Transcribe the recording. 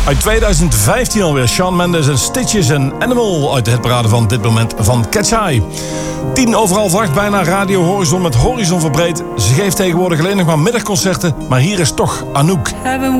Uit 2015 alweer. Shawn Mendes en Stitches en Animal uit de hitparade van dit moment van Catch Eye. 7:50 bijna Radio Horizon met Horizon verbreed. Ze geeft tegenwoordig alleen nog maar middagconcerten, maar hier is toch Anouk.